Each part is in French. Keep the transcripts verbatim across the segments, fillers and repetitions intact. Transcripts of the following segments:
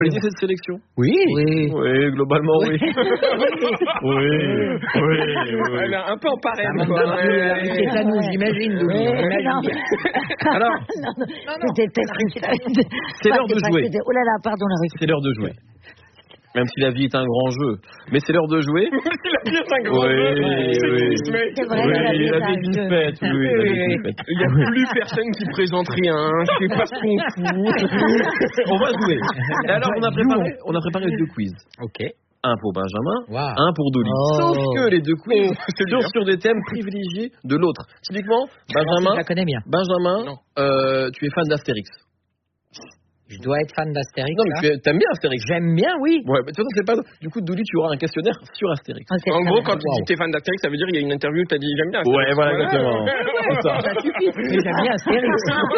validez cette sélection? Oui. Oui. Oui, globalement, oui. oui. Oui. Oui. Elle est un peu en parraine, Ça quoi. monte d'un coup, c'est à nous, j'imagine, nous. Alors, non, non, c'était peut-être... c'est l'heure de jouer. Oh là là, pardon, la C'est l'heure de jouer. Même si la vie est un grand jeu. Mais c'est l'heure de jouer. La vie est un grand oui, jeu. Oui, C'est mec. C'est vrai, oui, la vie est la un vie est une jeu. fête. Oui, oui, la vie est une fête. Il n'y a plus personne qui présente rien. Je sais pas ce qu'on fout. On va jouer. Et alors, on a préparé, on a préparé deux quiz. Ok. Un pour Benjamin, Wow. un pour Dolly. Oh. Sauf que les deux quiz c'est sont dur. sur des thèmes privilégiés de l'autre. Typiquement, Je Benjamin, la connais bien. Benjamin, Non. euh, tu es fan d'Astérix. Je dois être fan d'Astérix. Non, mais là. tu es- t'aimes bien Astérix. J'aime bien, oui. Ouais, mais de toute façon, c'est pas. Du coup, Dolly, tu auras un questionnaire sur Astérix. Oh, c'est En très gros, bien. quand tu dis que t'es fan d'Astérix, ça veut dire qu'il y a une interview où t'as dit j'aime bien. Ouais, voilà, exactement. C'est ça. Ça suffit. Mais j'aime bien Astérix.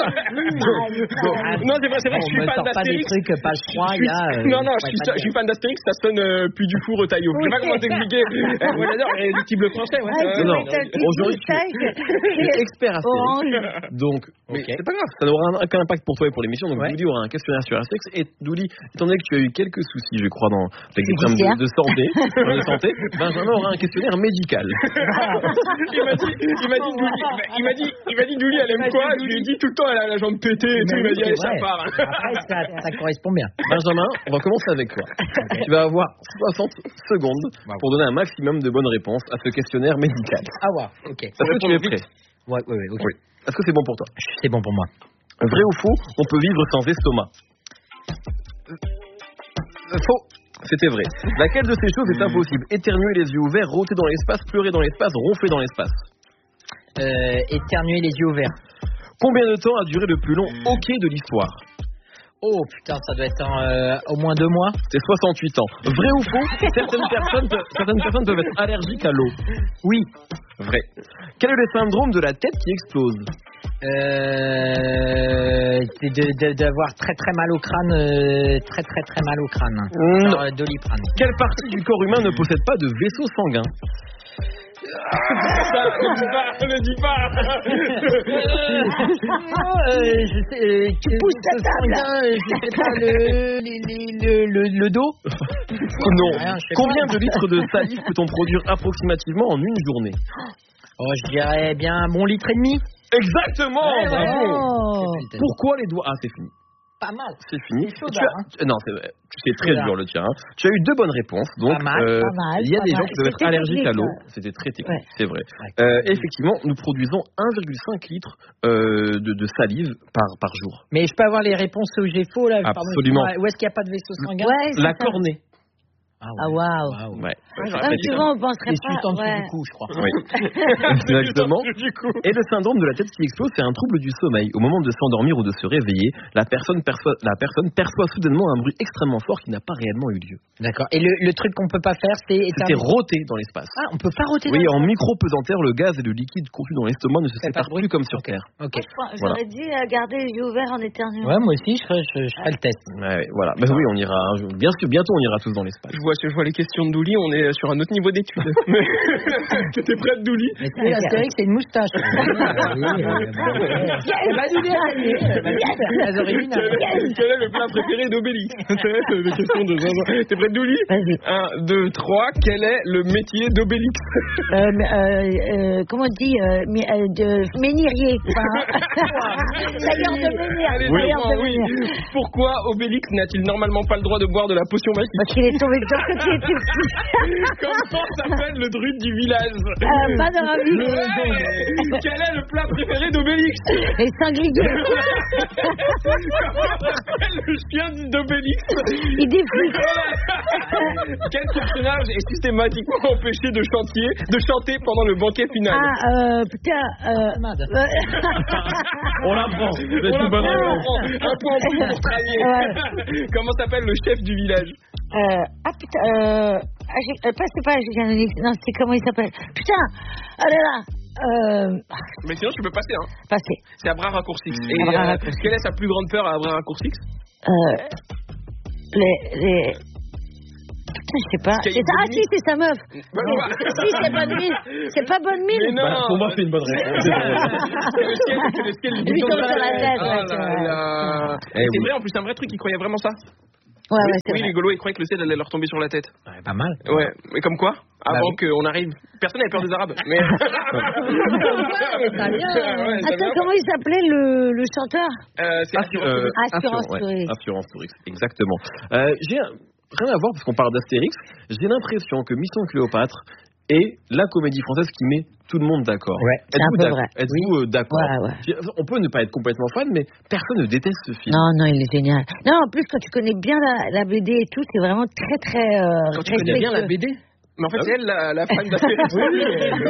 Non, c'est vrai, c'est vrai que je On suis me fan sort pas des d'Astérix. trucs page trois, Je il suis- y a. euh, non, non, je ouais, suis, pas je suis bien. fan d'Astérix, ça sonne euh, plus du four au taillot. Je sais pas comment t'expliquer. Euh, Moi, j'adore les cibles français. Ouais, Ouais, ça- tu non, mets un petit aujourd'hui, tu- steak. Tu es expert Astérix. Orange. Donc, mais Ok. c'est pas grave, ça n'aura un- aucun impact pour toi et pour l'émission. Donc, Ouais. Douli aura un questionnaire sur Astérix. Et Douli, étant donné que tu as eu quelques soucis, je crois, dans les examens Judiciaire. de, de santé, de santé, Benjamin aura un questionnaire médical. Il m'a dit, il m'a dit, Douli, il m'a dit, il m'a dit, Douli, elle aime quoi? Je lui ai dit tout le temps, elle a la jambe pétée et tout. Il m'a dit, allez, ça Ouais. part. Après, ça, ça correspond bien. Benjamin, on va commencer avec toi. Tu vas avoir soixante secondes pour donner un maximum de bonnes réponses à ce questionnaire médical. Ah ouais, ok. Est-ce que tu es prêt? Ouais, ouais, ouais, ok. Oui. Est-ce que c'est bon pour toi? C'est bon pour moi. Vrai ou faux, on peut vivre sans estomac? Euh, Faux. C'était vrai. Laquelle de ces choses est impossible? Éternuer les yeux ouverts, rôter dans l'espace, pleurer dans l'espace, ronfler dans l'espace. Euh, éternuer les yeux ouverts. Combien de temps a duré le plus long hockey de l'histoire? Oh putain, ça doit être en, euh, au moins deux mois. C'est soixante-huit ans. Vrai ou faux, certaines personnes, pe- certaines personnes peuvent être allergiques à l'eau? Oui. Vrai. Quel est le syndrome de la tête qui explose? Euh, de- de- de- d'avoir très très mal au crâne, euh, très très très mal au crâne. Non. Genre, euh, Doliprane. Quelle partie du corps humain ne possède pas de vaisseau sanguin? Ça, ne dis pas, ne dis pas. euh, je sais, euh, tu pousses la table. Je sais pas, le, le, le, le, le dos. Non. Rien, je sais Combien pas. de litres de salive peut-on produire approximativement en une journée? Oh, je dirais bien un bon litre et demi. Exactement. Ouais, ouais. Bravo. Oh. Pourquoi les doigts? Ah, c'est fini. Pas mal. C'est fini. C'est chaud, Tu as- hein. tu- Non, c'est c'est très Chaud, dur le tien. hein. Tu as eu deux bonnes réponses. Donc, Pas mal, euh, pas mal, il y a pas des mal. gens qui peuvent être C'était allergiques à technique, l'eau. ça. C'était très technique, Ouais. c'est vrai. Ouais. Euh, effectivement, nous produisons un virgule cinq litres euh, de, de salive par, par jour. Mais je peux avoir les réponses où j'ai faux là. pardon, Absolument. excuse-moi. Où est-ce qu'il n'y a pas de vaisseau sanguin? Ouais, c'est La ça. cornée. Ah, waouh. Ouais. Ah, tu vois, on penserait Et pas. juste en dessous ouais. du cou, je crois. Oui. Exactement. Et le syndrome de la tête qui explose, c'est un trouble du sommeil. Au moment de s'endormir ou de se réveiller, la personne perçoit, la personne perçoit soudainement un bruit extrêmement fort qui n'a pas réellement eu lieu. D'accord. Et le, le truc qu'on peut pas faire, c'est C'était éternuer. rôter dans l'espace. Ah, on peut pas roter Oui, dans en micro-pesanteur, le gaz et le liquide contenu dans l'estomac ne se Fait pas séparent de bruit. plus comme sur Ok. Terre. Ok. J'aurais dit euh, garder les yeux ouverts en éternuant. Ouais, moi aussi, je ferai, je, je ferai le test. Ouais, voilà. Ben oui, on ira. un jour- Bien sûr, bientôt, on ira tous dans l'espace. Je vois, je vois les questions de Douli, on est sur un autre niveau d'études. Mais t'étais prête, Douli? Mais tu sais, Astérix, c'est une moustache. Ah oui, euh, bah, ouais. Eh ben, dis-le, allez. Bah, les originales. Quel, quel est le plat préféré d'Obélix? C'est des questions de zinzin. T'es prête, Douli? Vas-y. un, deux, trois. Quel est le métier d'Obélix? Euh, mais, euh, euh, comment on dit euh, mais, euh, de ménirier. Enfin, tailleur de menhir. Allez, tailleur d'accord, de oui. menhir. Pourquoi Obélix n'a-t-il normalement pas le droit de boire de la potion magique? Parce qu'il est tombé dedans quand il était petit. Comment s'appelle le druide du village? Euh, pas de ravi. Ouais. Quel est le plat préféré d'Obélix? Et sanglier. Comment s'appelle le chien d'Obélix? Il défile. Quel personnage est systématiquement empêché de chantier, de chanter pendant le banquet final? Ah, euh, putain. Euh, euh, On l'apprend. C'est On une bonne l'apprend, réponse. on l'apprend. Un point en plus pour travailler. Comment s'appelle le chef du village? euh, ah, putain. Euh, ah, j'ai- euh, pas, c'est pas Julien Onyx. Non, c'est comment il s'appelle. Putain. Oh là là. Euh, Mais sinon, tu peux passer. Hein. passé. C'est Abra Raccourcix. Et Abra euh, Raccourcix. quelle est sa plus grande peur à Abra Raccourcix? Euh, les, les... Putain, je sais pas. Est-ce qu'il y a C'est ça- Ah une si, c'est sa meuf. Bah, non, bah. Si, c'est bonne mine. C'est pas bonne Mais mine. non. Bah, pour moi, c'est une bonne réponse. C'est le ciel, c'est le ciel du Lui bouton tombe de sur la tête, Ah ouais, là c'est vrai. là. Eh C'est oui. vrai, en plus, c'est un vrai truc, il croyait vraiment ça. Ouais, oui, ouais, c'est oui vrai. les Gaulois, ils croyaient que le ciel allait leur tomber sur la tête. Ouais, pas mal. Ouais, mais comme quoi, avant oui. qu'on arrive, personne n'avait peur des Arabes. Mais... Ouais, ça vient. Ouais, ça Attends, vient. comment il s'appelait le, le chanteur Euh, c'est Assur- Assurance euh, Touriste. Assurance ouais, Touriste. Assurance Touriste, exactement. Euh, j'ai un- rien à voir parce qu'on parle d'Astérix. J'ai l'impression que Mission Cléopâtre est la comédie française qui met tout le monde d'accord. Ouais, c'est un Êtes-vous peu d'ac- vrai. Êtes-vous euh, d'accord Ouais, ouais. On peut ne pas être complètement fan, mais personne ne déteste ce film. Non, non, il est génial. Non, en plus, quand tu connais bien la, la B D et tout, c'est vraiment très, très euh, Quand tu connais bien la B D. Mais en fait, Ah c'est elle la, la fan d'Astérix. Oui,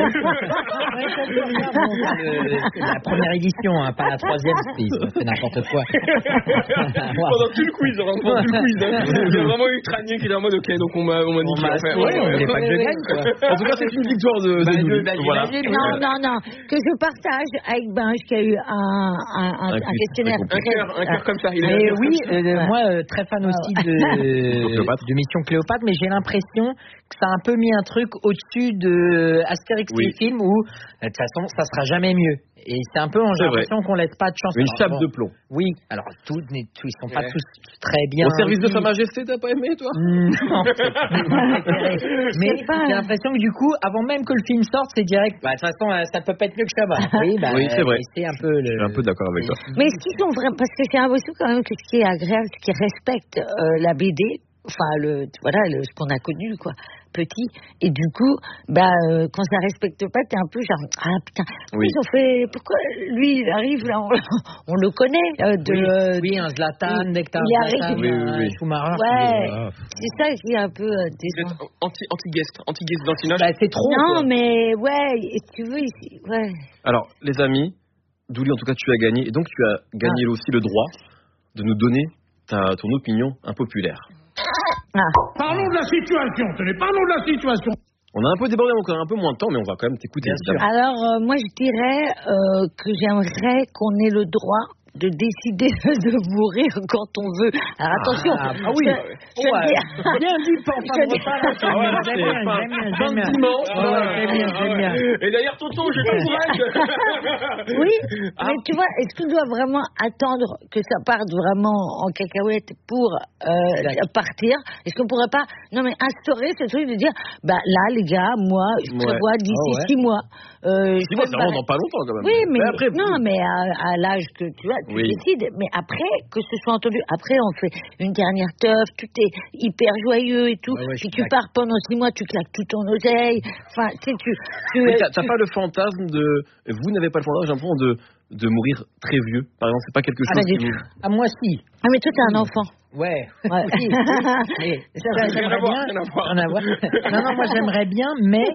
c'est la première édition, hein, pas la troisième, c'est, c'est n'importe quoi. Pendant tout le quiz, hein, pendant tout le quiz. Hein. Il y a vraiment eu Tranier qui est en mode ok, donc on m'a, on m'a dit On qu'il m'a en fait. assuré, on voulait pas que je gagne, quoi. En tout cas, c'est une victoire de, de Bah, nous. de- bah, Voilà. j'imagine, Non, oui. non, non, que je partage avec Benj qui a eu un, un, un, Un un quiz questionnaire très Un très... cœur, un cœur comme ça. Il a un Mais cœur oui, comme ça. euh, Ouais. moi euh, très fan aussi de, Cléopâtre. de Mission Cléopâtre, mais j'ai l'impression que ça a un peu mis un truc au-dessus de Astérix Oui. les films où de toute façon ça sera jamais mieux. Et c'est un peu, j'ai C'est vrai. l'impression qu'on laisse pas de chance. Une Alors, chape bon, de plomb. Oui, alors tous, mais tous, ils sont pas Ouais. tous très bien. Au service de aussi. Sa Majesté, t'as pas aimé, toi Non, c'est pas mon préféré. Mais C'est pas- j'ai l'impression que du coup, avant même que le film sorte, c'est direct. Bah de toute façon, euh, ça peut pas être mieux que Chabat. Oui, bah, Oui, c'est vrai. et c'est un peu le. Je suis un peu d'accord avec toi. Mais ce qu'ils sont vraiment... Parce que j'ai l'impression quand même que ce qui est agréable, c'est qu'ils respectent euh, la B D, enfin, le, voilà, le, ce qu'on a connu, quoi, petit. Et du coup, bah, euh, quand ça respecte pas, t'es un peu genre, ah putain, pourquoi Oui. ils ont fait... Pourquoi lui, il arrive, là, on, on le connaît, euh, de... Oui, euh, oui, un Zlatan, il- dès que t'as il un arrive. Zlatan, Oui, oui, un oui. Schumacher. Ouais. tu dis, ah, C'est ça qui est un peu euh, Vous décevant. êtes anti, anti-guest, anti-guest d'Antinoche. Bah, c'est trop. Non, quoi. mais ouais, et tu veux ici, ouais. Alors, les amis, Douli, en tout cas, tu as gagné. Et donc, tu as gagné aussi le droit de nous donner ta, ton opinion impopulaire. Ah. Parlons de la situation, tenez, parlons de la situation. On a un peu débordé, donc on a un peu moins de temps, mais on va quand même t'écouter. Bien sûr. évidemment. Alors, euh, moi, je dirais euh, que j'aimerais qu'on ait le droit de décider de mourir quand on veut. Alors, attention. Ah, ah oui. je- je veux Ouais. dire- Bien dit, pas en fin de Je- repas. là, Ah ouais, j'aime bien, c'est pas- j'aime bien, fin j'aime de bien. dimanche. Ouais, ouais, j'aime bien, j'aime bien. Et d'ailleurs, tonton, j'ai pas le courage. Oui, Ah. mais tu vois, est-ce qu'on doit vraiment attendre que ça parte vraiment en cacahuète pour euh, Exact. partir? Est-ce qu'on pourrait pas, non mais instaurer ce truc de dire, bah là les gars, moi je Ouais. prévois d'ici Oh, ouais. six mois. Euh, je Dis-moi, fais c'est ma- vraiment dans pas longtemps quand même. Oui, mais, après, non, mais à, à l'âge que tu vois, tu Oui. décides. Mais après, que ce soit entendu, après on fait une dernière teuf, tout est hyper joyeux et tout. Ouais, ouais, je puis suis tu pars pendant six mois, tu claques tout ton oseille. Enfin, tu sais, tu. tu Mais t'as, tu- t'as pas le fantasme de. Vous n'avez pas le fantasme, j'ai l'impression, de, de mourir très vieux. Par exemple, c'est pas quelque Ah, chose bah, qui du vous. Ah, moi, si. Ah, mais toi, t'es un enfant. Ouais. Ouais. Si, mais ça, Rien à j'aimerais voir, bien. rien à voir. Rien à voir. Non, non, moi j'aimerais bien, mais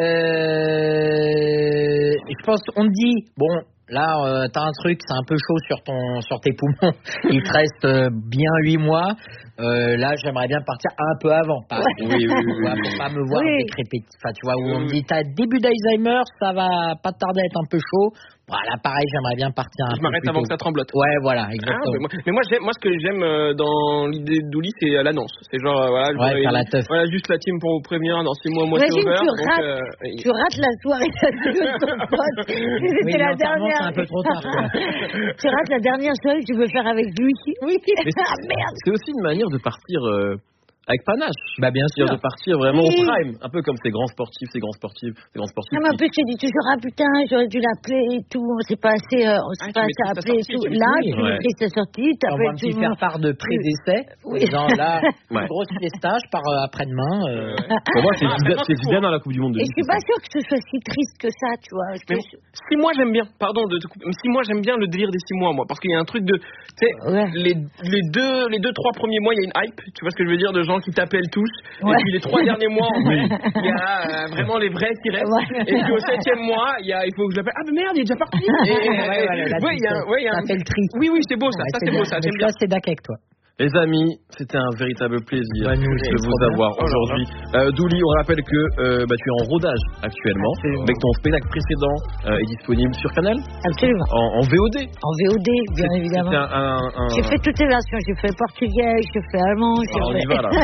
euh, je pense, on te dit, bon, là, euh, t'as un truc, c'est un peu chaud sur ton, sur tes poumons. Il te reste euh, bien huit mois. Euh, là, j'aimerais bien partir un peu avant. Pas, Oui, oui, oui, tu vois, oui. pour pas me voir Oui. décrépiter. Enfin, tu vois, où on me Oui. dit, t'as début d'Alzheimer, ça va pas tarder à être un peu chaud. Voilà, pareil, j'aimerais bien partir un Je peu m'arrête plus avant tôt. que ça tremblote. Ouais, voilà, Ah, exactement. mais moi, mais moi, j'aime, moi, ce que j'aime euh, dans l'idée d'Ouli, c'est euh, l'annonce. C'est genre, euh, voilà, je Ouais, voudrais- faire la teuf. voilà, juste la team pour vous prévenir, dans six mois, moi, c'est Imagine, over. tu donc, rates, euh, tu rates la soirée de ton pote. Oui, C'était la l'enterrement, dernière. c'est un peu trop tard, quoi. Tu rates la dernière soirée que tu veux faire avec lui. Oui. Mais c'est, Ah merde. c'est aussi une manière de partir euh, avec panache. Bah, bien sûr. C'est-à-dire de partir vraiment Oui. au prime. Un peu comme ces grands sportifs, ces grands sportifs, ces grands sportifs. Non, mais en qui- plus, tu dis toujours, ah putain, j'aurais dû l'appeler et tout. On s'est pas assez, euh, on s'est Ah, pas tu assez maîtrises ta appelé et sortie, tout. tu Là, maîtrises, tu ouais. maîtrises ta sortie, On va t'appelles un tout petit le faire monde. part de pré-décès. Oui. En disant, là, Ouais. grosse fiestage par euh, après-demain. euh, Pour moi, c'est Ah, Zidane, maintenant, c'est c'est Zidane dans la Coupe du Monde de Et je Nice. suis pas sûre que ce soit si triste que ça, tu vois. Je Mais pense- six mois, j'aime bien. Pardon de te couper. Mais six mois, j'aime bien le délire des six mois, moi, parce qu'il y a un truc de, tu sais, Ouais. les, les deux, les deux, trois premiers mois, il y a une hype. Tu vois ce que je veux dire, de gens qui t'appellent tous. Ouais. Et puis les trois derniers mois, en vrai, il y a euh, vraiment les vrais qui restent. Ouais. Et puis au septième mois, il y a, il faut que je l'appelle. Ah mais merde, il est déjà parti. Et, ouais, voilà, là, ouais, il y a, tu- ouais, il y a ça un- fait le tri. Oui, oui, c'est beau ça. Ouais, ça c'est c'est beau bien. ça. Donc J'aime bien. là, c'est d'accord avec toi. Les amis, c'était un véritable plaisir Bah, nous, de c'est vous trop bien. avoir aujourd'hui. Euh, Douli, on rappelle que euh, bah, tu es en rodage actuellement, Absolument. mais que ton spectacle précédent euh, est disponible sur Canal Absolument. en, en V O D. En V O D, bien C'est- évidemment. C'était un, un, un- J'ai fait toutes les versions. J'ai fait portugais, j'ai fait allemand, j'ai Ah, on y fait... va, là.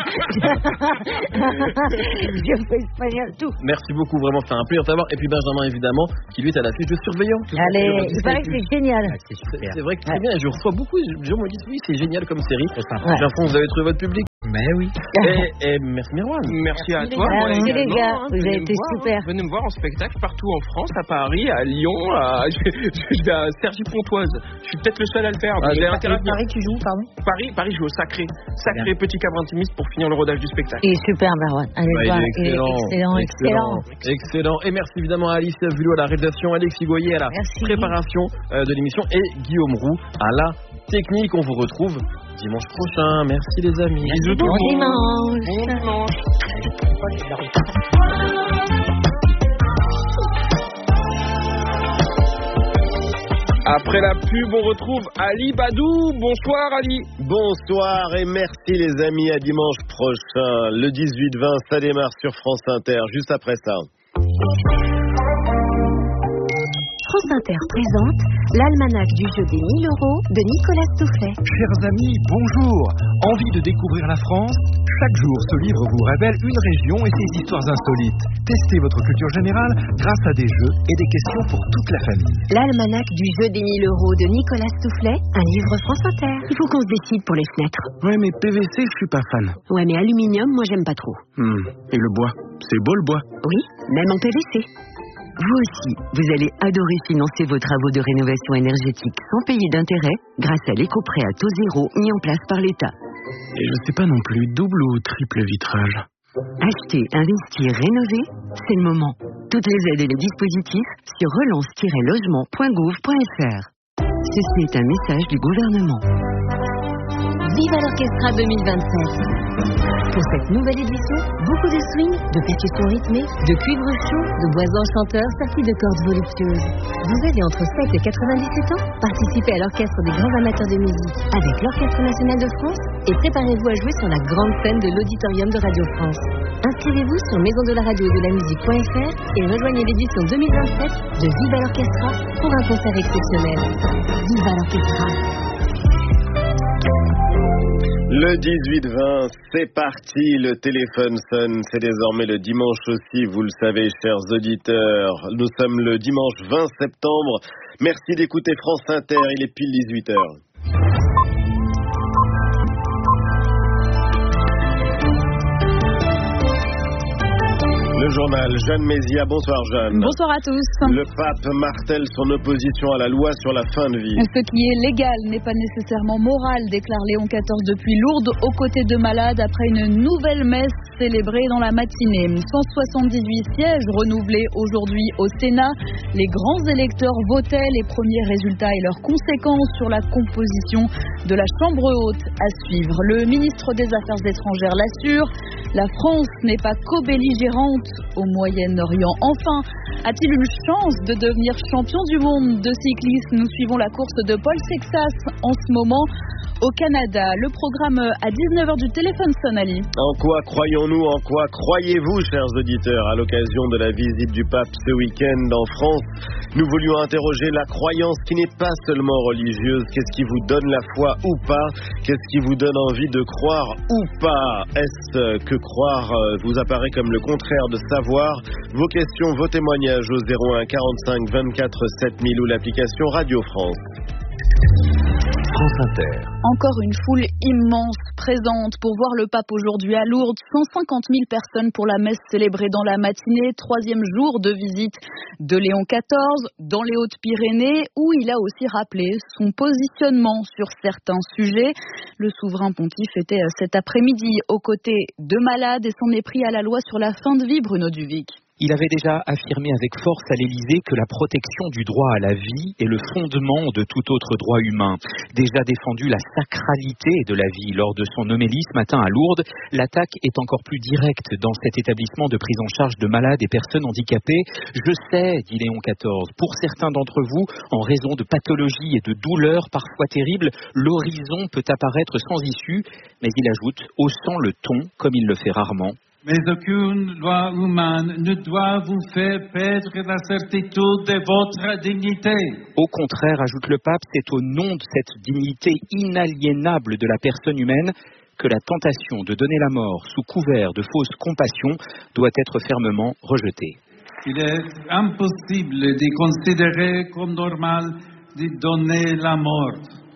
j'ai fait espagnol, tout. Merci beaucoup, vraiment, c'était un plaisir de t'avoir. Et puis Benjamin, évidemment, qui lui est à la fiche de surveillant. Allez, il paraît que c'est génial. Ouais, c'est super. C'est vrai que c'est très bien, et je reçois beaucoup, les gens me disent oui, c'est génial comme une série. C'est sympa. J'ai l'impression que vous avez trouvé votre public. Mais oui. Et, et merci Mirwan. Merci à Merci, toi. les gars. moi Merci, les également, gars. hein. Vous avez Venez été me voir, super. hein. Venez me voir en spectacle partout en France, à Paris, à Lyon, à, je vais à Cergy-Pontoise. Je suis peut-être le seul à le faire. Ah, J'ai j'ai intérêt à venir. Paris, tu joues, pardon Paris, Paris, je vais au Sacré. Sacré Petit Cabre Intimiste pour finir le rodage du spectacle. Il est super, Marwan. Allez Bah, le voir. il est excellent, excellent, excellent. excellent. Et merci évidemment à Alicia Vulot à la réalisation, Alexis Goyer à la Merci. préparation euh, de l'émission et Guillaume Roux à la technique. On vous retrouve dimanche prochain. Merci les amis. Bisous tout Bon le monde. dimanche. Bon dimanche. Après la pub, on retrouve Ali Badou. Bonsoir Ali. Bonsoir et merci les amis, à dimanche prochain. Le dix-huit vingt, ça démarre sur France Inter, juste après ça. France Inter présente l'almanach du jeu des mille euros de Nicolas Stoufflet. Chers amis, bonjour. Envie de découvrir la France ? Chaque jour, ce livre vous révèle une région et ses histoires insolites. Testez votre culture générale grâce à des jeux et des questions pour toute la famille. L'almanach du jeu des mille euros de Nicolas Stoufflet, un livre France Inter. Il faut qu'on se décide pour les fenêtres. Ouais, mais P V C, je suis pas fan. Ouais, mais aluminium, moi j'aime pas trop. Hmm. Et le bois ? C'est beau le bois. Oui, même en P V C. Vous aussi, vous allez adorer financer vos travaux de rénovation énergétique sans payer d'intérêt grâce à l'éco-prêt à taux zéro mis en place par l'État. Et je sais pas non plus, double ou triple vitrage. Acheter, investir, rénover, c'est le moment. Toutes les aides et les dispositifs sur relance tiret logement point gouv point f r. Ceci est un message du gouvernement. Viva l'Orchestra deux mille vingt-sept. Pour cette nouvelle édition, beaucoup de swing, de percussions rythmées, de cuivre chaud, de bois enchanteurs sortis de cordes voluptueuses. Vous avez entre sept et quatre-vingt-dix-sept ans? Participez à l'orchestre des grands amateurs de musique avec l'Orchestre National de France et préparez-vous à jouer sur la grande scène de l'Auditorium de Radio France. Inscrivez-vous sur maison de la radio et de la musique point f r et rejoignez l'édition deux mille vingt-sept de Viva l'Orchestra pour un concert exceptionnel. Viva l'Orchestra. Le dix-huit vingt, c'est parti, le téléphone sonne, c'est désormais le dimanche aussi, vous le savez chers auditeurs. Nous sommes le dimanche vingt septembre, merci d'écouter France Inter, il est pile dix-huit heures. Le journal, Jeanne Mézia, bonsoir Jeanne. Bonsoir à tous. Le pape martèle son opposition à la loi sur la fin de vie. Ce qui est légal n'est pas nécessairement moral, déclare Léon quatorze depuis Lourdes, aux côtés de malades après une nouvelle messe célébrée dans la matinée. cent soixante-dix-huit sièges renouvelés aujourd'hui au Sénat. Les grands électeurs votaient, les premiers résultats et leurs conséquences sur la composition de la Chambre haute à suivre. Le ministre des Affaires étrangères l'assure, la France n'est pas co-belligérante au Moyen-Orient. Enfin, a-t-il une chance de devenir champion du monde de cyclisme? Nous suivons la course de Paul Sexas en ce moment au Canada. Le programme à dix-neuf heures du téléphone sonne, Ali. En quoi croyons-nous, en quoi croyez-vous, chers auditeurs, à l'occasion de la visite du pape ce week-end en France? Nous voulions interroger la croyance qui n'est pas seulement religieuse. Qu'est-ce qui vous donne la foi ou pas? Qu'est-ce qui vous donne envie de croire ou pas? Est-ce que croire vous apparaît comme le contraire de savoir? Vos questions, vos témoignages au zéro un quarante-cinq vingt-quatre sept mille ou l'application Radio France. France Inter. Encore une foule immense présente pour voir le pape aujourd'hui à Lourdes. cent cinquante mille personnes pour la messe célébrée dans la matinée. Troisième jour de visite de Léon quatorze dans les Hautes-Pyrénées, où il a aussi rappelé son positionnement sur certains sujets. Le souverain pontife était cet après-midi aux côtés de malades et s'en est pris à la loi sur la fin de vie, Bruno Duvic. Il avait déjà affirmé avec force à l'Élysée que la protection du droit à la vie est le fondement de tout autre droit humain. Déjà défendu la sacralité de la vie lors de son homélie ce matin à Lourdes, l'attaque est encore plus directe dans cet établissement de prise en charge de malades et personnes handicapées. Je sais, dit Léon quatorze, pour certains d'entre vous, en raison de pathologies et de douleurs parfois terribles, l'horizon peut apparaître sans issue, mais il ajoute, haussant le ton, comme il le fait rarement. Mais aucune loi humaine ne doit vous faire perdre la certitude de votre dignité. Au contraire, ajoute le pape, c'est au nom de cette dignité inaliénable de la personne humaine que la tentation de donner la mort sous couvert de fausse compassion doit être fermement rejetée. Il est impossible de considérer comme normal de donner la mort.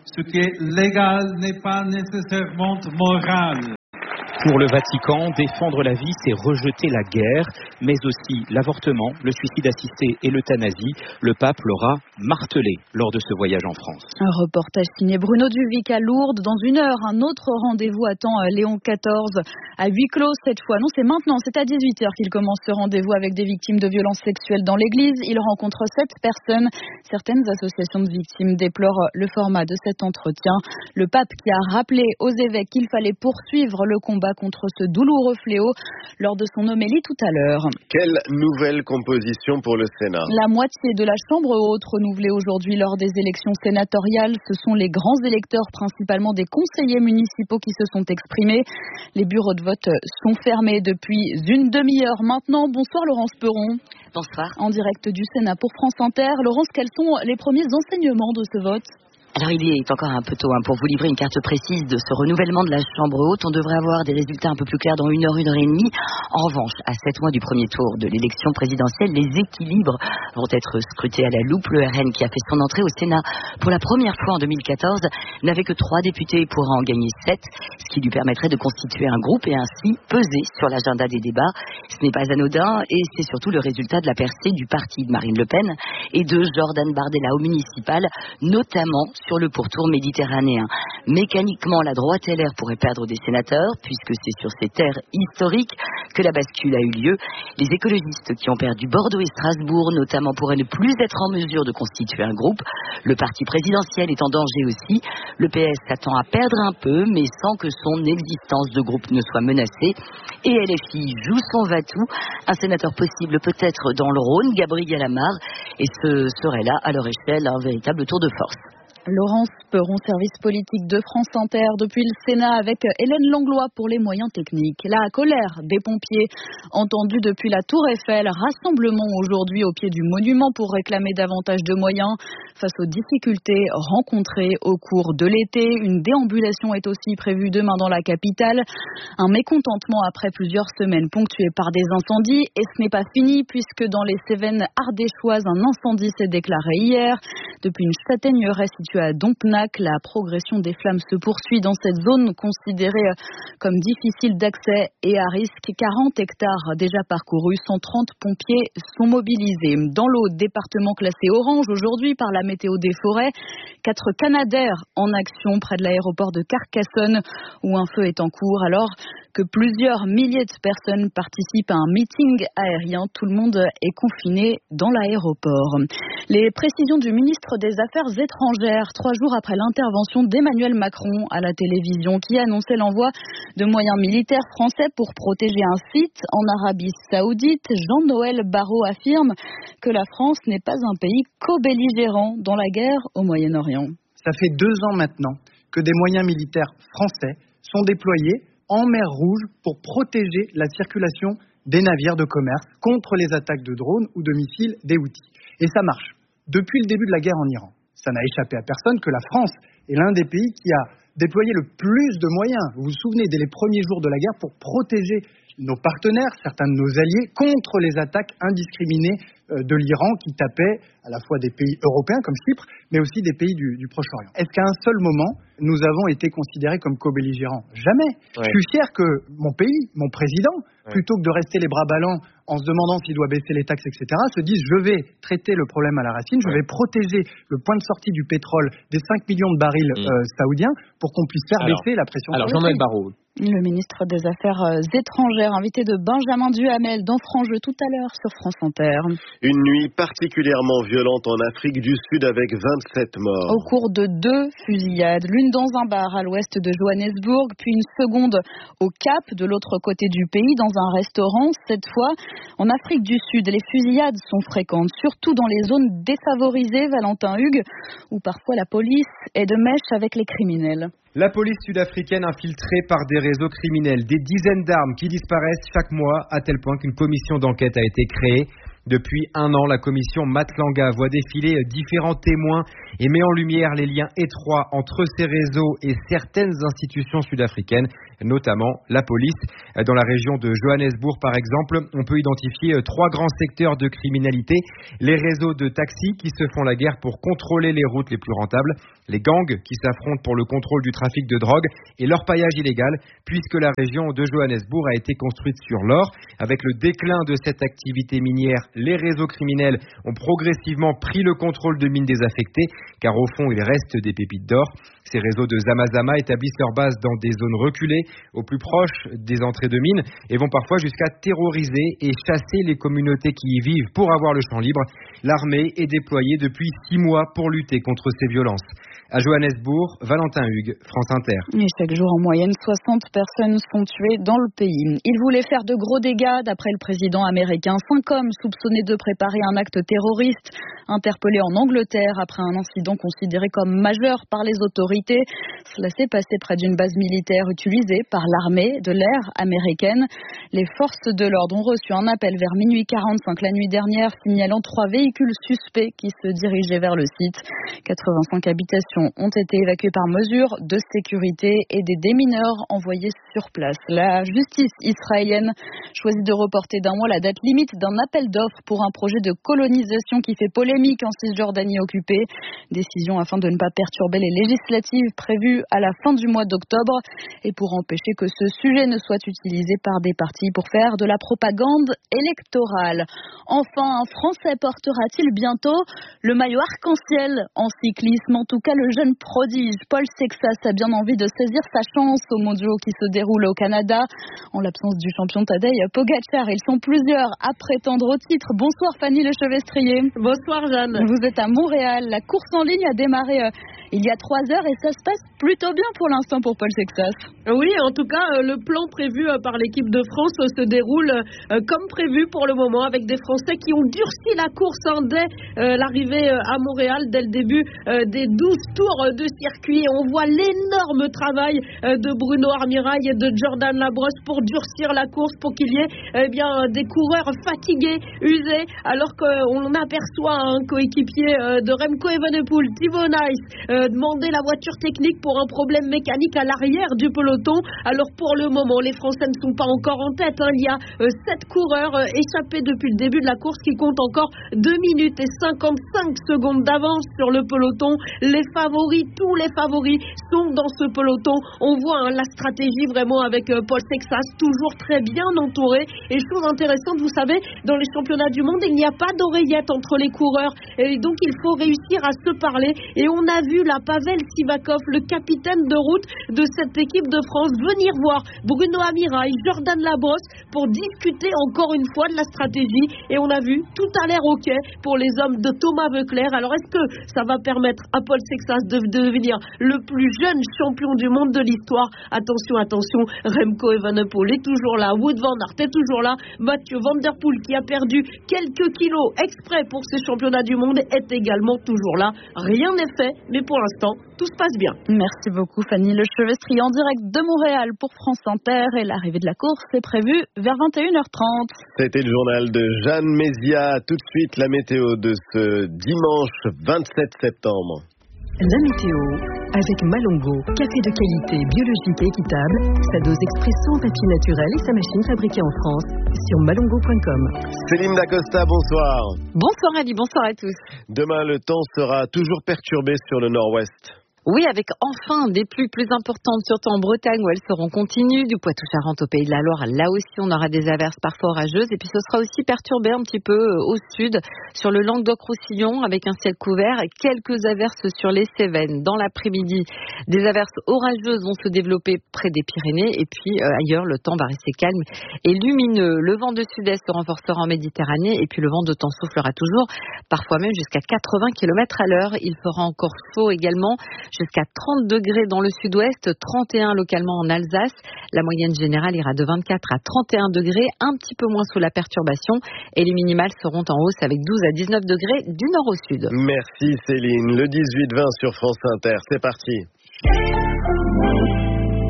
ce qui est légal n'est pas nécessairement moral. Pour le Vatican, défendre la vie, c'est rejeter la guerre, mais aussi l'avortement, le suicide assisté et l'euthanasie. Le pape l'aura martelé lors de ce voyage en France. Un reportage signé Bruno Duvic à Lourdes. Dans une heure, un autre rendez-vous attend Léon quatorze à huis clos cette fois. Non, c'est maintenant, c'est à dix-huit heures qu'il commence ce rendez-vous avec des victimes de violences sexuelles dans l'église. Il rencontre sept personnes. Certaines associations de victimes déplorent le format de cet entretien. Le pape qui a rappelé aux évêques qu'il fallait poursuivre le combat contre ce douloureux fléau lors de son homélie tout à l'heure. Quelle nouvelle composition pour le Sénat? La moitié de la Chambre haute renouvelée aujourd'hui lors des élections sénatoriales. Ce sont les grands électeurs, principalement des conseillers municipaux, qui se sont exprimés. Les bureaux de vote sont fermés depuis une demi-heure maintenant. Bonsoir Laurence Perron. Bonsoir. En direct du Sénat pour France Inter. Laurence, quels sont les premiers enseignements de ce vote ? Alors il est encore un peu tôt hein, pour vous livrer une carte précise de ce renouvellement de la Chambre haute. On devrait avoir des résultats un peu plus clairs dans une heure, une heure et demie. En revanche, à sept mois du premier tour de l'élection présidentielle, les équilibres vont être scrutés à la loupe. Le R N, qui a fait son entrée au Sénat pour la première fois en deux mille quatorze, n'avait que trois députés pour en gagner sept, ce qui lui permettrait de constituer un groupe et ainsi peser sur l'agenda des débats. Ce n'est pas anodin et c'est surtout le résultat de la percée du parti de Marine Le Pen et de Jordan Bardella au municipal, notamment sur le pourtour méditerranéen. Mécaniquement, la droite L R pourrait perdre des sénateurs, puisque c'est sur ces terres historiques que la bascule a eu lieu. Les écologistes qui ont perdu Bordeaux et Strasbourg, notamment, pourraient ne plus être en mesure de constituer un groupe. Le parti présidentiel est en danger aussi. Le P S s'attend à perdre un peu, mais sans que son existence de groupe ne soit menacée. Et L F I joue son va-tout. Un sénateur possible peut-être dans le Rhône, Gabriel Amar, et ce serait là, à leur échelle, un véritable tour de force. Laurence Perron, service politique de France Inter, depuis le Sénat avec Hélène Langlois pour les moyens techniques. La colère des pompiers entendue depuis la Tour Eiffel. Rassemblement aujourd'hui au pied du monument pour réclamer davantage de moyens face aux difficultés rencontrées au cours de l'été. Une déambulation est aussi prévue demain dans la capitale. Un mécontentement après plusieurs semaines ponctuées par des incendies. Et ce n'est pas fini puisque dans les Cévennes ardéchoises, un incendie s'est déclaré hier. Depuis une châtaigneraie située à Dompnac, la progression des flammes se poursuit dans cette zone considérée comme difficile d'accès et à risque. quarante hectares déjà parcourus, cent trente pompiers sont mobilisés. Dans l'Aude, département classé orange aujourd'hui par la météo des forêts, quatre Canadair en action près de l'aéroport de Carcassonne où un feu est en cours alors que plusieurs milliers de personnes participent à un meeting aérien. Tout le monde est confiné dans l'aéroport. Les précisions du ministre des Affaires étrangères, trois jours après l'intervention d'Emmanuel Macron à la télévision, qui annonçait l'envoi de moyens militaires français pour protéger un site en Arabie Saoudite. Jean-Noël Barrot affirme que la France n'est pas un pays co-belligérant dans la guerre au Moyen-Orient. Ça fait deux ans maintenant que des moyens militaires français sont déployés en mer Rouge pour protéger la circulation des navires de commerce contre les attaques de drones ou de missiles des Houthis. Et ça marche. Depuis le début de la guerre en Iran, ça n'a échappé à personne que la France est l'un des pays qui a déployé le plus de moyens. Vous vous souvenez, dès les premiers jours de la guerre, pour protéger nos partenaires, certains de nos alliés, contre les attaques indiscriminées de l'Iran qui tapait à la fois des pays européens comme Chypre, mais aussi des pays du, du Proche-Orient. Est-ce qu'à un seul moment, nous avons été considérés comme co-belligérants? Jamais. Ouais. Je suis fier que mon pays, mon président, ouais. plutôt que de rester les bras ballants en se demandant s'il doit baisser les taxes, et cetera, se dise je vais traiter le problème à la racine, je vais protéger le point de sortie du pétrole des cinq millions de barils mmh. euh, saoudiens pour qu'on puisse faire alors, baisser la pression. Alors Jean-Noël Barrot. Le ministre des Affaires étrangères, invité de Benjamin Duhamel dans Franjeu tout à l'heure sur France Inter. Une nuit particulièrement violente en Afrique du Sud avec vingt-sept morts. Au cours de deux fusillades, l'une dans un bar à l'ouest de Johannesburg, puis une seconde au Cap, de l'autre côté du pays, dans un restaurant. Cette fois, en Afrique du Sud, les fusillades sont fréquentes, surtout dans les zones défavorisées, Valentin Hugues, où parfois la police est de mèche avec les criminels. La police sud-africaine infiltrée par des réseaux criminels, des dizaines d'armes qui disparaissent chaque mois, à tel point qu'une commission d'enquête a été créée. Depuis un an, la commission Matlanga voit défiler différents témoins et met en lumière les liens étroits entre ces réseaux et certaines institutions sud-africaines. notamment la police. Dans la région de Johannesburg, par exemple, on peut identifier trois grands secteurs de criminalité. Les réseaux de taxis qui se font la guerre pour contrôler les routes les plus rentables, les gangs qui s'affrontent pour le contrôle du trafic de drogue et l'orpaillage illégal, puisque la région de Johannesburg a été construite sur l'or. Avec le déclin de cette activité minière, les réseaux criminels ont progressivement pris le contrôle de mines désaffectées, car au fond, il reste des pépites d'or. Ces réseaux de Zamazama établissent leur base dans des zones reculées, au plus proche des entrées de mines, et vont parfois jusqu'à terroriser et chasser les communautés qui y vivent pour avoir le champ libre. L'armée est déployée depuis six mois pour lutter contre ces violences. À Johannesburg, Valentin Hugues, France Inter. Et chaque jour, en moyenne, soixante personnes sont tuées dans le pays. Il voulait faire de gros dégâts, d'après le président américain. Cinq hommes soupçonnés de préparer un acte terroriste, interpellés en Angleterre après un incident considéré comme majeur par les autorités. Cela s'est passé près d'une base militaire utilisée par l'armée de l'air américaine. Les forces de l'ordre ont reçu un appel vers minuit quarante-cinq la nuit dernière, signalant trois véhicules suspects qui se dirigeaient vers le site. quatre-vingt-cinq habitations ont été évacuées par mesure de sécurité et des démineurs envoyés sur place. La justice israélienne choisit de reporter d'un mois la date limite d'un appel d'offres pour un projet de colonisation qui fait polémique en Cisjordanie occupée. Décision afin de ne pas perturber les législatives prévues à la fin du mois d'octobre et pour empêcher que ce sujet ne soit utilisé par des partis pour faire de la propagande électorale. Enfin, un Français portera-t-il bientôt le maillot arc-en-ciel en cyclisme? En tout cas, le jeune prodige Paul Sexas a bien envie de saisir sa chance aux mondiaux qui se déroulent au Canada. En l'absence du champion Tadej Pogacar, ils sont plusieurs à prétendre au titre. Bonsoir Fanny Lechevestrier. Bonsoir Jeanne. Vous êtes à Montréal. La course en ligne a démarré euh, il y a trois heures et ça se passe plutôt bien pour l'instant pour Paul Sexas. Oui, en tout cas, euh, le plan prévu euh, par l'équipe de France euh, se déroule euh, comme prévu pour le moment, avec des Français qui ont durci la course hein, dès euh, l'arrivée euh, à Montréal, dès le début euh, des douze tours de circuit. On voit l'énorme travail euh, de Bruno Armirail et de Jordan Labrosse pour durcir la course, pour qu'il y ait eh bien, des coureurs fatigués, usés, alors qu'on aperçoit un coéquipier euh, de Remco Evenepoel, Thibaut Nice, euh, demander la voiture technique pour un problème mécanique à l'arrière du peloton. Alors pour le moment, les Français ne sont pas encore en tête. Hein. Il y a euh, sept coureurs euh, échappés depuis le début de la course qui comptent encore deux minutes et cinquante-cinq secondes d'avance sur le peloton. Les favoris, tous les favoris sont dans ce peloton. On voit hein, la stratégie vraiment avec euh, Paul Sexas, toujours très bien entouré. Et chose intéressante, vous savez, dans les championnats du monde, il n'y a pas d'oreillette entre les coureurs. Et donc, il faut réussir à se parler. Et on a vu là, Pavel Sivakov, le capitaine de route de cette équipe de France, venir voir Bruno Armirail, Jordan Labrosse pour discuter encore une fois de la stratégie. Et on a vu, tout a l'air OK pour les hommes de Thomas Voeckler. Alors, est-ce que ça va permettre à Paul Sexas de devenir le plus jeune champion du monde de l'histoire? Attention, attention, Remco Evenepoel est toujours là, Wout van Aert est toujours là, Mathieu Van Der Poel qui a perdu quelques kilos exprès pour ces championnats du monde est également toujours là. Rien n'est fait, mais pour l'instant, tout se passe bien. Merci beaucoup Fanny Lechevestrier en direct de Montréal pour France Inter, et l'arrivée de la course est prévue vers vingt et une heures trente. C'était le journal de Jeanne Mézia. Tout de suite, la météo de ce dimanche vingt-sept septembre. La météo avec Malongo, café de qualité biologique et équitable, sa dose express sans papier naturel et sa machine fabriquée en France sur malongo point com. Céline Dacosta, bonsoir. Bonsoir Ali, bonsoir à tous. Demain, le temps sera toujours perturbé sur le nord-ouest. Oui, avec enfin des pluies plus importantes, surtout en Bretagne où elles seront continues, du Poitou-Charentes au Pays de la Loire. Là aussi, on aura des averses parfois orageuses. Et puis, ce sera aussi perturbé un petit peu au sud, sur le Languedoc-Roussillon, avec un ciel couvert. Quelques averses sur les Cévennes. Dans l'après-midi, des averses orageuses vont se développer près des Pyrénées. Et puis, euh, ailleurs, le temps va rester calme et lumineux. Le vent de sud-est se renforcera en Méditerranée. Et puis, le vent de temps soufflera toujours, parfois même jusqu'à quatre-vingts kilomètres à l'heure. Il fera encore chaud également, jusqu'à trente degrés dans le sud-ouest, trente et un localement en Alsace. La moyenne générale ira de vingt-quatre à trente et un degrés, un petit peu moins sous la perturbation. Et les minimales seront en hausse avec douze à dix-neuf degrés du nord au sud. Merci Céline. Le dix-huit vingt sur France Inter, c'est parti.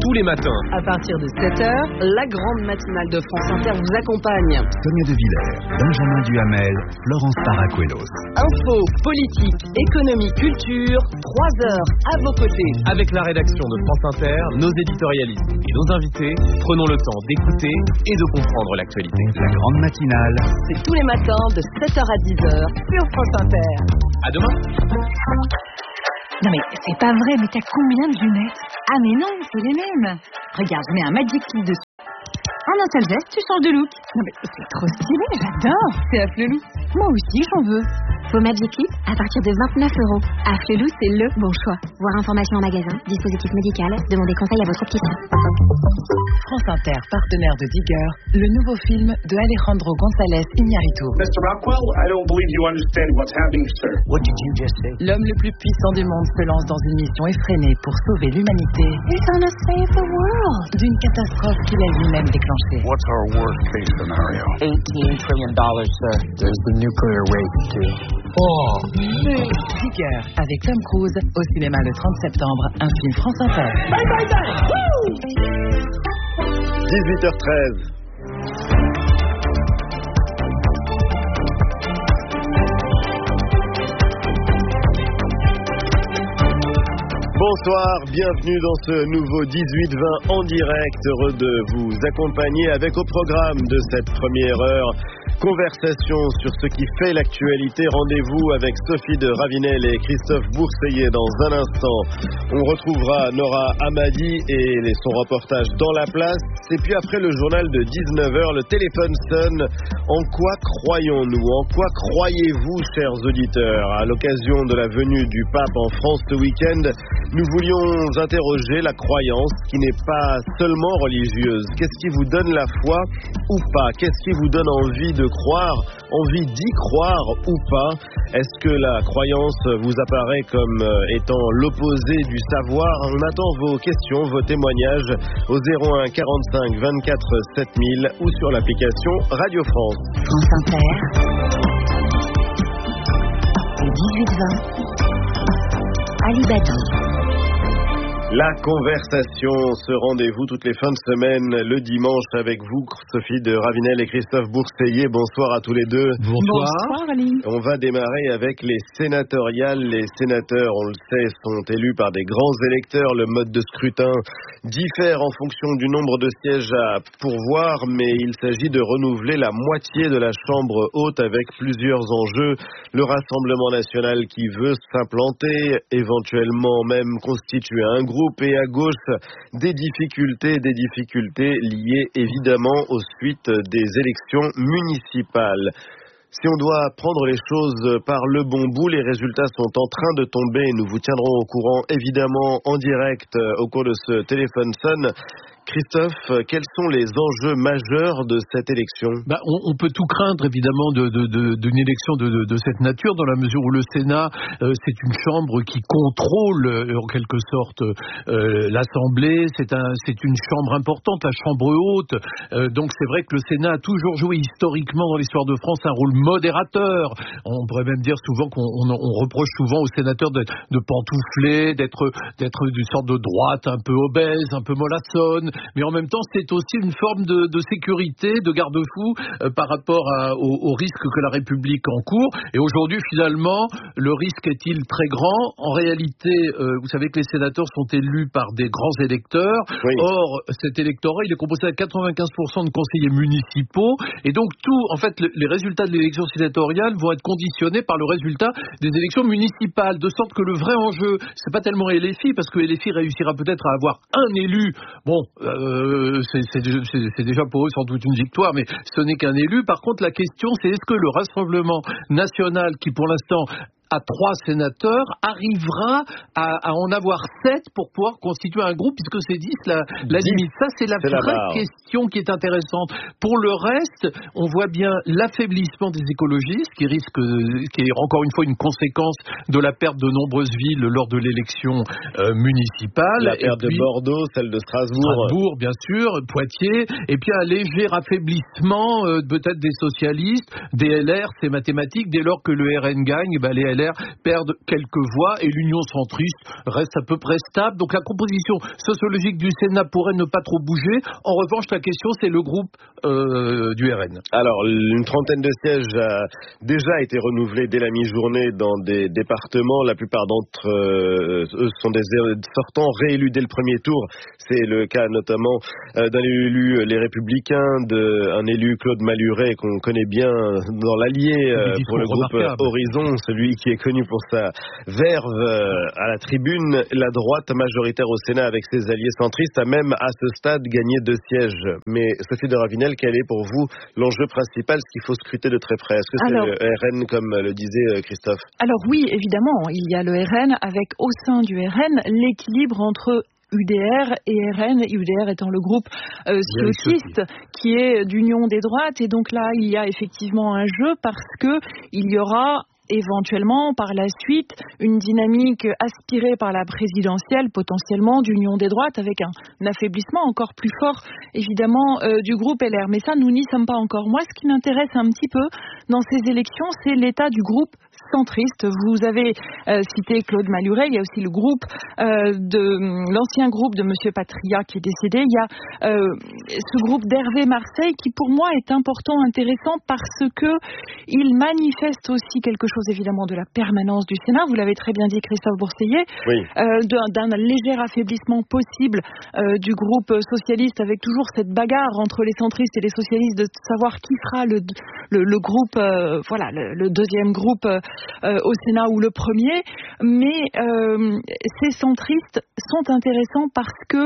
tous les matins. À partir de sept heures, la grande matinale de France Inter vous accompagne. Sonia De Villers, Benjamin Duhamel, Florence Paracuelos. Info, politique, économie, culture, trois heures à vos côtés. Avec la rédaction de France Inter, nos éditorialistes et nos invités, prenons le temps d'écouter et de comprendre l'actualité. La grande matinale. C'est tous les matins de sept heures à dix heures sur France Inter. À demain. Non mais c'est pas vrai, mais t'as combien de lunettes? Ah mais non, c'est les mêmes. Regarde, je mets un Magic Clip dessus. En un seul geste, tu changes de look. Non mais c'est trop stylé, j'adore. C'est Afflelou. Moi aussi, j'en veux. Vos Magic Clip à partir de vingt-neuf euros. Afflelou, c'est le bon choix. Voir information en magasin, dispositif médical, demandez conseil à votre opticien. France Inter, partenaire de Digger, le nouveau film de Alejandro González Iñárritu. mister Rockwell, I don't believe you understand what's happening, sir. What did you just say? L'homme le plus puissant du monde se lance dans une mission effrénée pour sauver l'humanité. He's gonna save the world. D'une catastrophe qu'il a lui-même déclenchée. What's our worst case scenario? eighteen trillion dollars, sir. There's the nuclear wave, too. Oh, Digger, avec Tom Cruise, au cinéma le trente septembre, un film France Inter. Bye, bye, bye. dix-huit heures treize. Bonsoir, bienvenue dans ce nouveau dix-huit vingt en direct. Heureux de vous accompagner avec au programme de cette première heure. Conversation sur ce qui fait l'actualité. Rendez-vous avec Sophie de Ravinel et Christophe Bourseillet dans un instant. On retrouvera Nora Hamadi et son reportage dans la place. Et puis après le journal de dix-neuf heures, le téléphone sonne. En quoi croyons-nous? En quoi croyez-vous, chers auditeurs? À l'occasion de la venue du pape en France ce week-end, nous voulions interroger la croyance qui n'est pas seulement religieuse. Qu'est-ce qui vous donne la foi ou pas? Qu'est-ce qui vous donne envie de croire, envie d'y croire ou pas? Est-ce que la croyance vous apparaît comme étant l'opposé du savoir? On attend vos questions, vos témoignages au zéro un quarante-cinq vingt-quatre sept mille ou sur l'application Radio France. France Inter. dix-huit vingt. Ali Badi. La conversation, ce rendez-vous toutes les fins de semaine, le dimanche avec vous, Sophie de Ravinel et Christophe Bourseillet. Bonsoir à tous les deux. Bonsoir. Bonsoir, Ali. On va démarrer avec les sénatoriales. Les sénateurs, on le sait, sont élus par des grands électeurs. Le mode de scrutin diffère en fonction du nombre de sièges à pourvoir, mais il s'agit de renouveler la moitié de la Chambre haute avec plusieurs enjeux. Le Rassemblement national qui veut s'implanter, éventuellement même constituer un groupe, et à gauche des difficultés, des difficultés liées évidemment aux suites des élections municipales. Si on doit prendre les choses par le bon bout, les résultats sont en train de tomber. Nous vous tiendrons au courant évidemment en direct au cours de ce téléphone sonne. Christophe, quels sont les enjeux majeurs de cette élection? bah, on, on peut tout craindre évidemment de, de, de, d'une élection de, de, de cette nature, dans la mesure où le Sénat, euh, c'est une chambre qui contrôle euh, en quelque sorte euh, l'Assemblée, c'est, un, c'est une chambre importante, la chambre haute, euh, donc c'est vrai que le Sénat a toujours joué historiquement dans l'histoire de France un rôle modérateur. On pourrait même dire souvent qu'on on, on reproche souvent aux sénateurs de, de pantoufler, d'être, d'être d'une sorte de droite un peu obèse, un peu mollassonne, mais en même temps c'est aussi une forme de, de sécurité, de garde-fou euh, par rapport à, au, au risque que la République encourt. Et aujourd'hui finalement, le risque est-il très grand? En réalité, euh, vous savez que les sénateurs sont élus par des grands électeurs. Oui. Or, cet électorat, il est composé à quatre-vingt-quinze pour cent de conseillers municipaux. Et donc tout, en fait, le, les résultats de l'élection sénatoriale vont être conditionnés par le résultat des élections municipales, de sorte que le vrai enjeu, c'est pas tellement L F I, parce que L F I réussira peut-être à avoir un élu. Bon, euh, c'est, c'est, c'est, c'est déjà pour eux sans doute une victoire, mais ce n'est qu'un élu. Par contre, la question, c'est est-ce que le Rassemblement national, qui pour l'instant à trois sénateurs, arrivera à, à en avoir sept pour pouvoir constituer un groupe, puisque c'est dix la, la limite. Ça, c'est la c'est vraie la question qui est intéressante. Pour le reste, on voit bien l'affaiblissement des écologistes, qui risque, qui est encore une fois une conséquence de la perte de nombreuses villes lors de l'élection euh, municipale. La perte puis, de Bordeaux, celle de Strasbourg. Strasbourg, bien sûr, Poitiers, et puis un léger affaiblissement euh, peut-être des socialistes, des L R, c'est mathématique, dès lors que le R N gagne, bah, les L R L R perdent quelques voix et l'Union centriste reste à peu près stable. Donc la composition sociologique du Sénat pourrait ne pas trop bouger. En revanche, la question, c'est le groupe euh, du R N. Alors, une trentaine de sièges a déjà été renouvelés dès la mi-journée dans des départements. La plupart d'entre eux sont des sortants réélus dès le premier tour. C'est le cas notamment d'un élu Les Républicains, d'un élu Claude Maluret qu'on connaît bien dans l'Allier pour le groupe Horizon, celui qui est connu pour sa verve à la tribune. La droite majoritaire au Sénat avec ses alliés centristes a même à ce stade gagné deux sièges. Mais Sophie de Ravenel, quel est pour vous l'enjeu principal, ce qu'il faut scruter de très près? Est-ce que c'est alors, le R N comme le disait Christophe? Alors oui, évidemment, il y a le R N avec au sein du R N l'équilibre entre U D R et R N, U D R étant le groupe euh, sioniste qui est d'union des droites, et donc là il y a effectivement un jeu parce que il y aura éventuellement par la suite une dynamique aspirée par la présidentielle potentiellement d'union des droites avec un, un affaiblissement encore plus fort évidemment euh, du groupe L R. Mais ça, nous n'y sommes pas encore. Moi, ce qui m'intéresse un petit peu dans ces élections, c'est l'état du groupe centriste. Vous avez euh, cité Claude Maluret, il y a aussi le groupe euh, de l'ancien groupe de Monsieur Patria qui est décédé. Il y a euh, ce groupe d'Hervé Marseille qui pour moi est important, intéressant parce que il manifeste aussi quelque chose évidemment de la permanence du Sénat. Vous l'avez très bien dit, Christophe Bourseiller, oui. euh, d'un, d'un léger affaiblissement possible euh, du groupe socialiste avec toujours cette bagarre entre les centristes et les socialistes de savoir qui sera le, le, le groupe, euh, voilà, le, le deuxième groupe euh, Euh, au Sénat ou le premier, mais euh, ces centristes sont intéressants parce que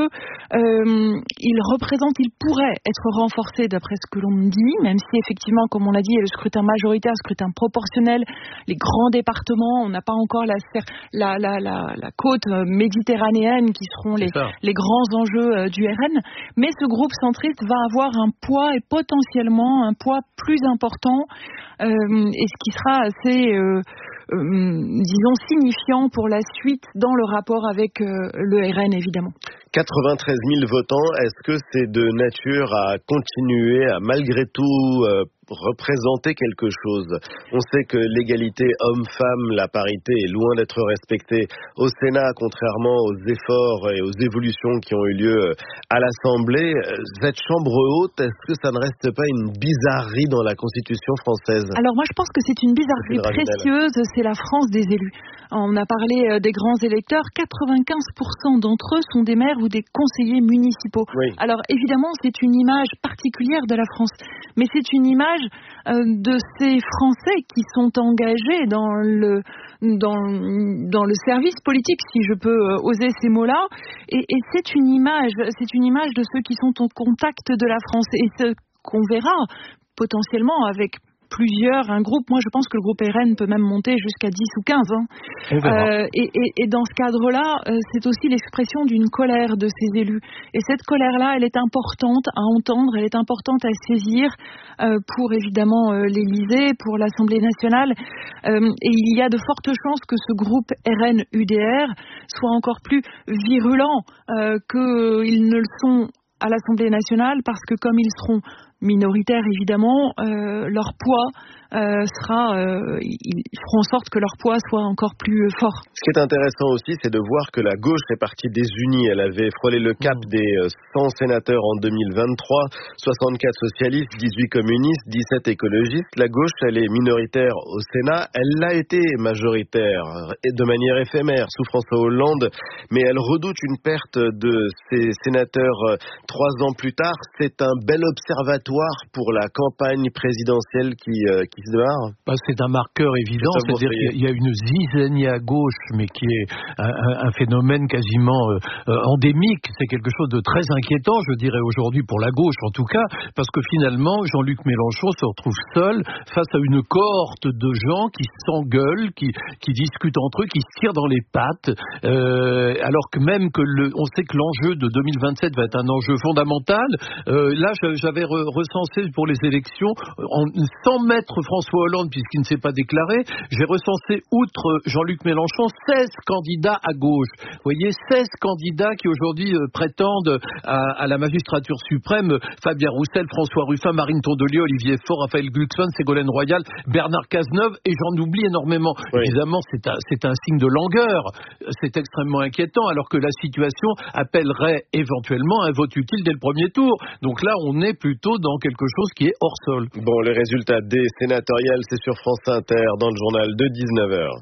euh, ils représentent, ils pourraient être renforcés d'après ce que l'on me dit, même si effectivement, comme on l'a dit, il y a le scrutin majoritaire, le scrutin proportionnel, les grands départements, on n'a pas encore la, la, la, la, la côte méditerranéenne qui seront les, les grands enjeux euh, du R N, mais ce groupe centriste va avoir un poids et potentiellement un poids plus important euh, et ce qui sera assez euh, Euh, disons signifiant pour la suite dans le rapport avec euh, le R N évidemment. quatre-vingt-treize mille votants, est-ce que c'est de nature à continuer à malgré tout euh, représenter quelque chose? On sait que l'égalité homme-femme, la parité est loin d'être respectée au Sénat, contrairement aux efforts et aux évolutions qui ont eu lieu à l'Assemblée. Cette chambre haute, est-ce que ça ne reste pas une bizarrerie dans la Constitution française? Alors moi je pense que c'est une bizarrerie précieuse, c'est la France des élus. On a parlé des grands électeurs, quatre-vingt-quinze pour cent d'entre eux sont des maires ou des conseillers municipaux. Oui. Alors évidemment c'est une image particulière de la France, mais c'est une image euh, de ces Français qui sont engagés dans le, dans, dans le service politique, si je peux euh, oser ces mots-là, et, et c'est une image, c'est une image de ceux qui sont au contact de la France, et ce qu'on verra potentiellement avec plusieurs, un groupe, moi je pense que le groupe R N peut même monter jusqu'à dix ou quinze. Hein. Euh, et, et, et dans ce cadre-là, euh, c'est aussi l'expression d'une colère de ces élus. Et cette colère-là, elle est importante à entendre, elle est importante à saisir euh, pour évidemment euh, l'Élysée, pour l'Assemblée nationale. Euh, et il y a de fortes chances que ce groupe R N U D R soit encore plus virulent euh, qu'ils ne le sont à l'Assemblée nationale, parce que comme ils seront minoritaires évidemment, euh, leur poids euh, sera, euh, ils feront en sorte que leur poids soit encore plus fort. Ce qui est intéressant aussi, c'est de voir que la gauche est partie désunie. Elle avait frôlé le cap des cent sénateurs en deux mille vingt-trois, soixante-quatre socialistes, dix-huit communistes, dix-sept écologistes. La gauche, elle est minoritaire au Sénat. Elle l'a été majoritaire de manière éphémère sous François Hollande, mais elle redoute une perte de ses sénateurs trois ans plus tard. C'est un bel observatoire pour la campagne présidentielle qui, euh, qui se démarre. Bah, c'est un marqueur évident, c'est-à-dire qu'il y a une zizanie à gauche, mais qui est un, un phénomène quasiment euh, endémique. C'est quelque chose de très inquiétant, je dirais aujourd'hui pour la gauche en tout cas, parce que finalement Jean-Luc Mélenchon se retrouve seul face à une cohorte de gens qui s'engueulent, qui, qui discutent entre eux, qui se tirent dans les pattes, euh, alors que même que le, on sait que l'enjeu de deux mille vingt-sept va être un enjeu fondamental. Euh, là, j'avais re, recensé pour les élections, en, sans mettre François Hollande, puisqu'il ne s'est pas déclaré, j'ai recensé, outre Jean-Luc Mélenchon, seize candidats à gauche. Vous voyez, seize candidats qui aujourd'hui euh, prétendent à, à la magistrature suprême, Fabien Roussel, François Ruffin, Marine Tondelier, Olivier Faure, Raphaël Glucksmann, Ségolène Royal, Bernard Cazeneuve, et j'en oublie énormément. Oui. Évidemment, c'est un, c'est un signe de langueur. C'est extrêmement inquiétant, alors que la situation appellerait éventuellement un vote utile dès le premier tour. Donc là, on est plutôt dans quelque chose qui est hors sol. Bon, les résultats des sénatoriales, c'est sur France Inter, dans le journal de dix-neuf heures.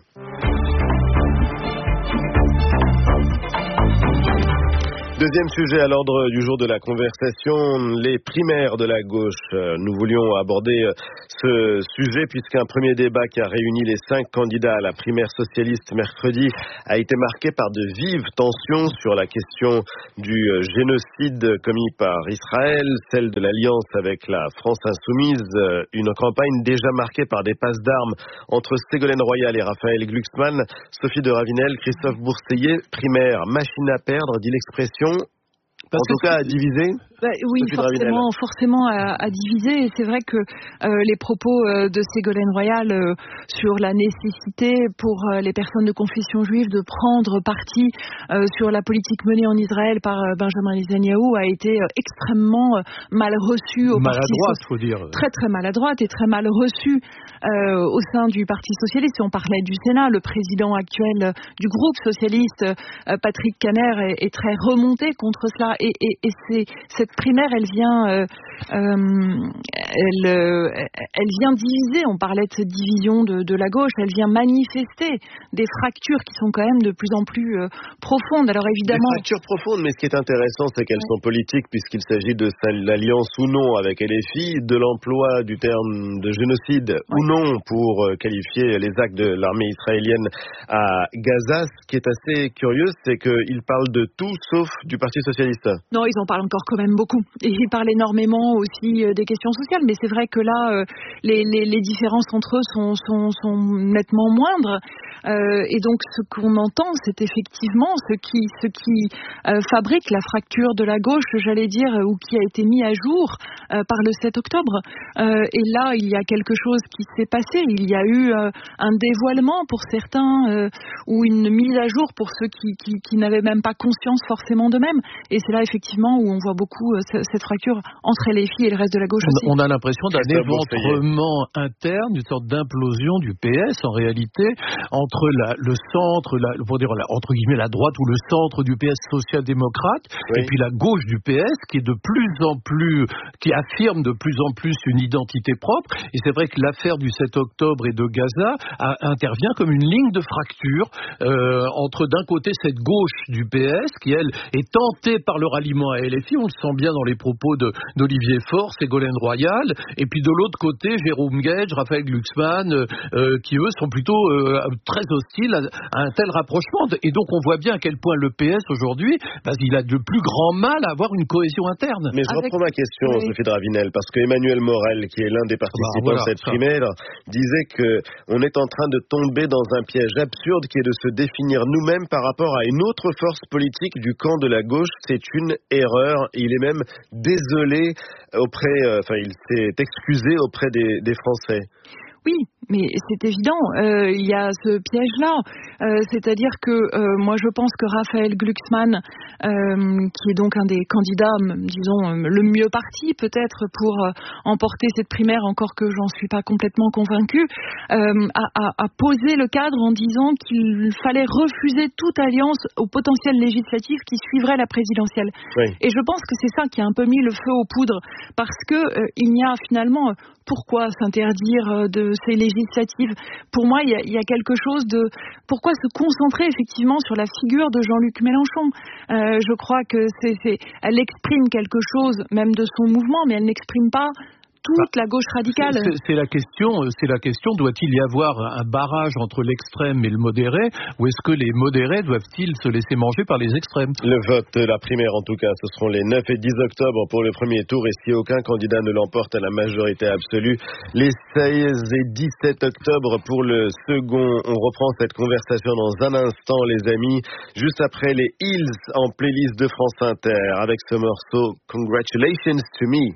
Deuxième sujet à l'ordre du jour de la conversation, les primaires de la gauche. Nous voulions aborder ce sujet puisqu'un premier débat qui a réuni les cinq candidats à la primaire socialiste mercredi a été marqué par de vives tensions sur la question du génocide commis par Israël, celle de l'alliance avec la France insoumise, une campagne déjà marquée par des passes d'armes entre Ségolène Royal et Raphaël Glucksmann. Sophie de Ravinel, Christophe Bourseillet, primaire machine à perdre, dit l'expression. En tout cas, à diviser. Bah, oui, forcément, forcément à, à diviser. Et c'est vrai que euh, les propos euh, de Ségolène Royal euh, sur la nécessité pour euh, les personnes de confession juive de prendre parti euh, sur la politique menée en Israël par euh, Benjamin Netanyahou a été euh, extrêmement euh, mal reçu au maladroite, parti, faut dire. Très très maladroite et très mal reçu euh, au sein du Parti socialiste. Si on parlait du Sénat, le président actuel du groupe socialiste, euh, Patrick Kanner, est, est très remonté contre cela. Et, et, et c'est, cette primaire, elle vient, euh, euh, elle, euh, elle vient diviser. On parlait de cette division de, de la gauche. Elle vient manifester des fractures qui sont quand même de plus en plus euh, profondes. Alors évidemment, des fractures profondes, mais ce qui est intéressant, c'est qu'elles ouais. sont politiques puisqu'il s'agit de l'alliance ou non avec L F I, de l'emploi du terme de génocide ouais. ou non pour euh, qualifier les actes de l'armée israélienne à Gaza. Ce qui est assez curieux, c'est qu'ils parlent de tout sauf du Parti socialiste. Non, ils en parlent encore quand même beaucoup. Et ils parlent énormément aussi euh, des questions sociales. Mais c'est vrai que là, euh, les, les, les différences entre eux sont, sont, sont nettement moindres. Euh, et donc, ce qu'on entend, c'est effectivement ce qui, ce qui euh, fabrique la fracture de la gauche, j'allais dire, ou qui a été mis à jour euh, par le sept octobre. Euh, et là, il y a quelque chose qui s'est passé. Il y a eu euh, un dévoilement pour certains euh, ou une mise à jour pour ceux qui, qui, qui n'avaient même pas conscience forcément d'eux-mêmes. Et c'est là, effectivement, où on voit beaucoup euh, cette fracture entre les filles et le reste de la gauche aussi. On a l'impression d'un éventrement interne, une sorte d'implosion du P S, en réalité, entre entre la, le centre, la, pour dire la, entre guillemets la droite ou le centre du P S social-démocrate, oui. et puis la gauche du P S qui est de plus en plus, qui affirme de plus en plus une identité propre. Et c'est vrai que l'affaire du sept octobre et de Gaza a, intervient comme une ligne de fracture euh, entre d'un côté cette gauche du P S qui elle est tentée par le ralliement à L F I, on le sent bien dans les propos de, d'Olivier Faure, Ségolène Royal, et puis de l'autre côté Jérôme Guedj, Raphaël Glucksmann, euh, qui eux sont plutôt euh, très hostile à, à un tel rapprochement. Et donc on voit bien à quel point le P S aujourd'hui, bah, il a le plus grand mal à avoir une cohésion interne. Mais je Avec... reprends ma question, oui. Sophie de Ravinel, parce que Emmanuel Morel, qui est l'un des participants bah, voilà, de cette primaire, disait qu'on est en train de tomber dans un piège absurde qui est de se définir nous-mêmes par rapport à une autre force politique du camp de la gauche. C'est une erreur. Il est même désolé auprès, euh, enfin il s'est excusé auprès des, des Français. Oui, mais c'est évident, euh, il y a ce piège-là, euh, c'est-à-dire que euh, moi je pense que Raphaël Glucksmann, euh, qui est donc un des candidats, disons, le mieux parti peut-être pour euh, emporter cette primaire, encore que j'en suis pas complètement convaincue, euh, a, a, a posé le cadre en disant qu'il fallait refuser toute alliance au potentiel législatif qui suivrait la présidentielle. Oui. Et je pense que c'est ça qui a un peu mis le feu aux poudres, parce que euh, il n'y a finalement, pourquoi s'interdire de ces législatives? Pour moi, il y, a, il y a quelque chose de... Pourquoi se concentrer effectivement sur la figure de Jean-Luc Mélenchon? euh, Je crois que c'est, c'est, elle exprime quelque chose, même de son mouvement, mais elle n'exprime pas toute la gauche radicale. C'est, c'est la question, c'est la question, doit-il y avoir un barrage entre l'extrême et le modéré, ou est-ce que les modérés doivent-ils se laisser manger par les extrêmes? Le vote de la primaire, en tout cas, ce seront les neuf et dix octobre pour le premier tour, et si aucun candidat ne l'emporte à la majorité absolue, les seize et dix-sept octobre pour le second. On reprend cette conversation dans un instant, les amis, juste après les Hills en playlist de France Inter, avec ce morceau « Congratulations to Me ».